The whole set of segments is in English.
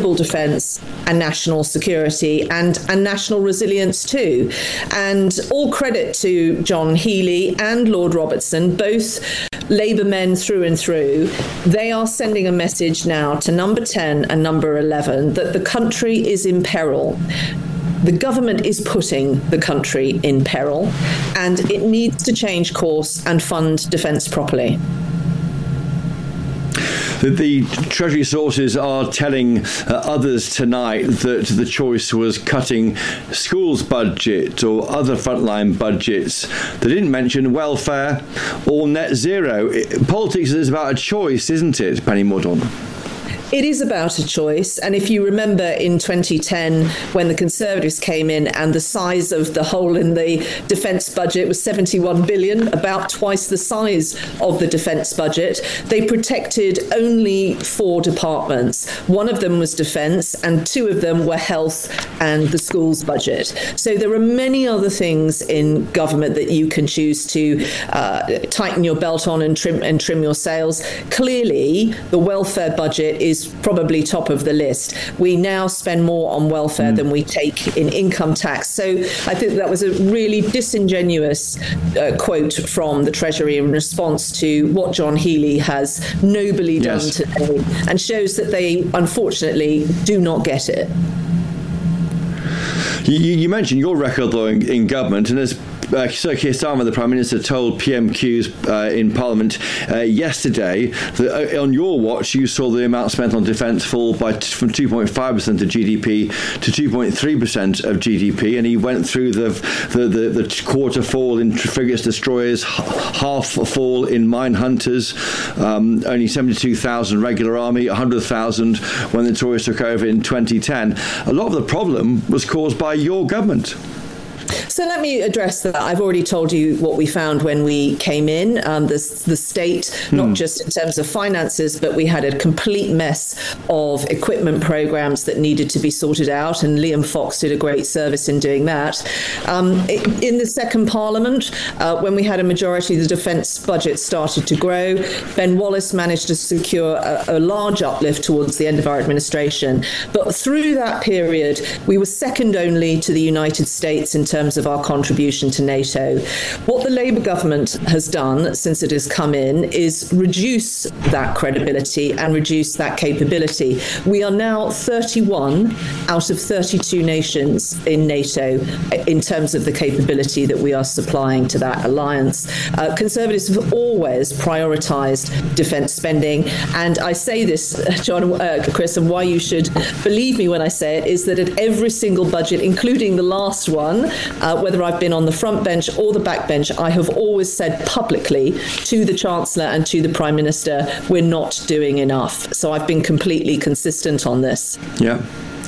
global defence and national security and national resilience too. And all credit to John Healey and Lord Robertson, both Labour men through and through. They are sending a message now to number 10 and number 11 that the country is in peril. The government is putting the country in peril, and it needs to change course and fund defence properly. The Treasury sources are telling others tonight that the choice was cutting schools' budget or other frontline budgets. They didn't mention welfare or net zero. Politics is about a choice, isn't it, Penny Mordaunt? It is about a choice. And if you remember in 2010, when the Conservatives came in and the size of the hole in the defence budget was 71 billion, about twice the size of the defence budget, they protected only 4 departments. One of them was defence and 2 of them were health and the schools budget. So there are many other things in government that you can choose to tighten your belt on and trim your sails. Clearly, the welfare budget is probably top of the list. We now spend more on welfare than we take in income tax. So I think that was a really disingenuous quote from the Treasury in response to what John Healey has nobly done today, and shows that they unfortunately do not get it. You mentioned your record, though, in government, and as Sir Keir Starmer, the Prime Minister, told PMQs in Parliament yesterday that on your watch you saw the amount spent on defence fall from 2.5% of GDP to 2.3% of GDP, and he went through the quarter fall in frigates destroyers, half fall in mine hunters, only 72,000 regular army, 100,000 when the Tories took over in 2010. A lot of the problem was caused by your government. So let me address that. I've already told you what we found when we came in. The state, not just in terms of finances, but we had a complete mess of equipment programs that needed to be sorted out, and Liam Fox did a great service in doing that. In the second Parliament, when we had a majority, the defence budget started to grow. Ben Wallace managed to secure a large uplift towards the end of our administration. But through that period, we were second only to the United States in terms of our contribution to NATO. What the Labour government has done since it has come in is reduce that credibility and reduce that capability. We are now 31 out of 32 nations in NATO in terms of the capability that we are supplying to that alliance. Conservatives have always prioritised defence spending, and I say this, John, Chris, and why you should believe me when I say it, is that at every single budget, including the last one, whether I've been on the front bench or the back bench, I have always said publicly to the Chancellor and to the Prime Minister, we're not doing enough. So I've been completely consistent on this. Yeah.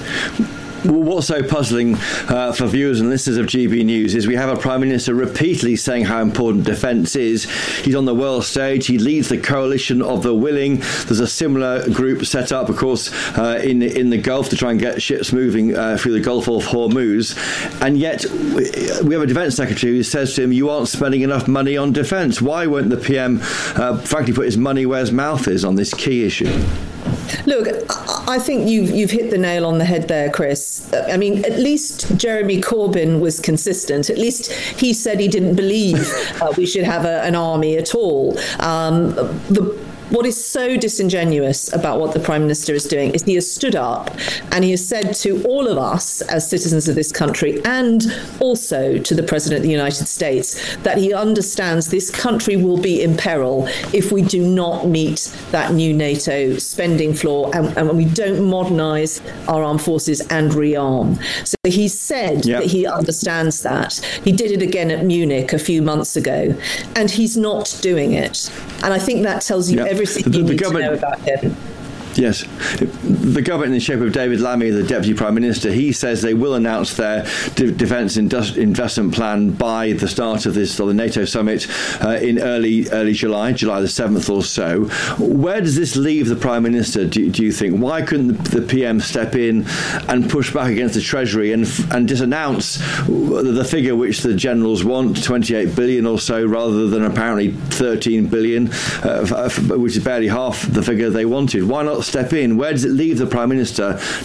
Well, what's so puzzling for viewers and listeners of GB News is we have a Prime Minister repeatedly saying how important defence is. He's on the world stage. He leads the coalition of the willing. There's a similar group set up, of course, in the Gulf to try and get ships moving through the Gulf of Hormuz. And yet we have a defence secretary who says to him, you aren't spending enough money on defence. Why won't the PM, frankly, put his money where his mouth is on this key issue? Look, I think you've hit the nail on the head there, Chris. I mean, at least Jeremy Corbyn was consistent. At least he said he didn't believe we should have an army at all. What is so disingenuous about what the Prime Minister is doing is he has stood up and he has said to all of us as citizens of this country, and also to the President of the United States, that he understands this country will be in peril if we do not meet that new NATO spending floor and we don't modernise our armed forces and rearm. So he said that he understands that. He did it again at Munich a few months ago, and he's not doing it. And I think that tells you everything you need to know about him. Yes. The government, in the shape of David Lammy, the Deputy Prime Minister, he says they will announce their defence investment plan by the start of this, or the NATO summit, in early July the 7th or so. Where does this leave the Prime Minister, do you think? Why couldn't the PM step in and push back against the Treasury and just announce the figure which the generals want, 28 billion or so, rather than apparently 13 billion, which is barely half the figure they wanted? Why not step in? Where does it leave the Prime Minister